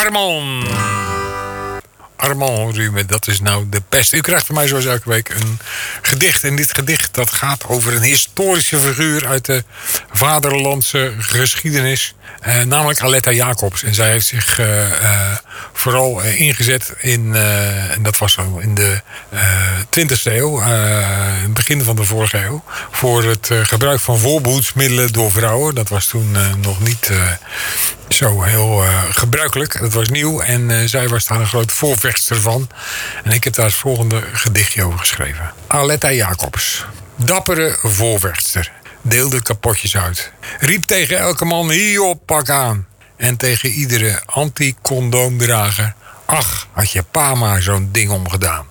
Armand. Armand Rume, dat is nou de pest. U krijgt van mij zoals elke week een gedicht. En dit gedicht dat gaat over een historische figuur uit de vaderlandse geschiedenis. Namelijk Aletta Jacobs. En zij heeft zich vooral ingezet in, en dat was zo in de 20e eeuw, het begin van de vorige eeuw, voor het gebruik van voorbehoedsmiddelen door vrouwen. Dat was toen nog niet zo heel gebruikelijk. Dat was nieuw en zij was daar een groot voorvechter van. En ik heb daar het volgende gedichtje over geschreven. Aletta Jacobs. Dappere voorvechter. Deelde kapotjes uit. Riep tegen elke man, hierop, pak aan. En tegen iedere anti-condoomdrager, ach, had je pa maar zo'n ding omgedaan.